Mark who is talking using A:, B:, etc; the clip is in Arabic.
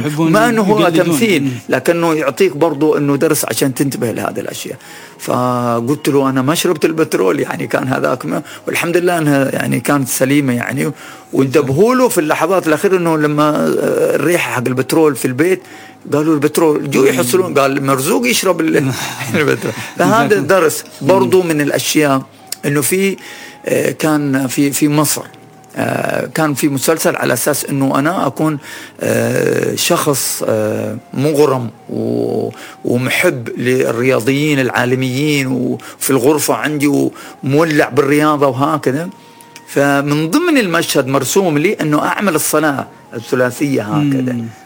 A: ما أنه هو تمثيل، لكنه يعطيك برضو أنه درس عشان تنتبه لهذه الأشياء. فقلت له أنا ما شربت البترول يعني، كان هذاك والحمد لله أنها يعني كانت سليمة يعني. وانتبهوا له في اللحظات الأخيرة أنه لما الريحة حق البترول في البيت قالوا البترول جو يحصلون، قال مرزوق يشرب البترول. فهذا درس برضو من الأشياء. أنه في كان في مصر كان في مسلسل على أساس أنه أنا أكون شخص مغرم ومحب للرياضيين العالميين، وفي الغرفة عندي ومولع بالرياضة وهكذا. فمن ضمن المشهد مرسوم لي أنه أعمل الصلاة الثلاثية هكذا.